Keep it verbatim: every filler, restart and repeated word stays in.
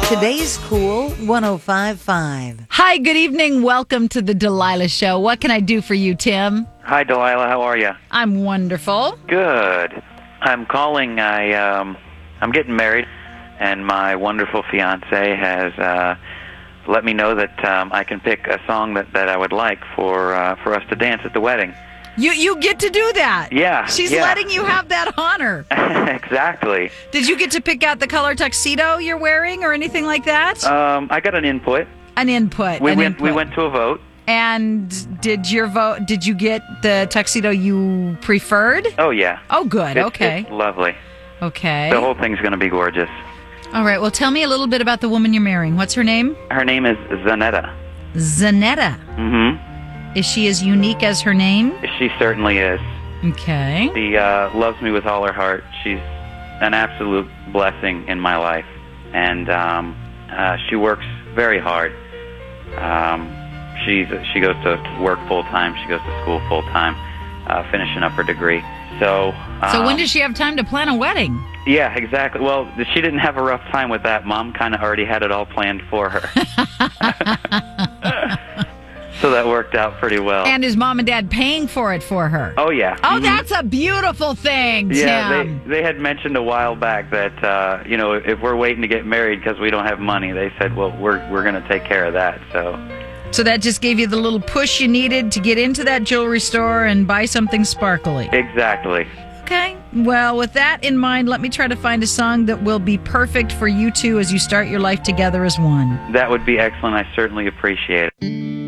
Today's Cool one oh five point five. Hi, good evening. Welcome to the Delilah Show. What can I do for you, Tim? Hi, Delilah. How are you? I'm wonderful. Good. I'm calling. I um, I'm getting married, and my wonderful fiance has uh, let me know that um, I can pick a song that, that I would like for uh, for us to dance at the wedding. You you get to do that. Yeah. She's yeah. letting you have that honor. Exactly. Did you get to pick out the color tuxedo you're wearing or anything like that? Um, I got an input. An input. We an went. input. We went to a vote. And did your vote? Did you get the tuxedo you preferred? Oh yeah. Oh, good. It's, okay. It's lovely. Okay. The whole thing's going to be gorgeous. All right. Well, tell me a little bit about the woman you're marrying. What's her name? Her name is Zanetta. Zanetta. Mm-hmm. Is she as unique as her name? She certainly is. Okay. She uh, loves me with all her heart. She's an absolute blessing in my life, and um, uh, she works very hard. Um, she's she goes to work full time. She goes to school full time, uh, finishing up her degree. So. Um, So when does she have time to plan a wedding? Yeah, exactly. Well, she didn't have a rough time with that. Mom kind of already had it all planned for her. So that worked out pretty well. And is mom and dad paying for it for her? Oh, yeah. Oh, Mm-hmm. that's a beautiful thing, Tim. Yeah, they, they had mentioned a while back that, uh, you know, if we're waiting to get married because we don't have money, they said, well, we're we're going to take care of that. So So that just gave you the little push you needed to get into that jewelry store and buy something sparkly. Exactly. Okay. Well, with that in mind, let me try to find a song that will be perfect for you two as you start your life together as one. That would be excellent. I certainly appreciate it.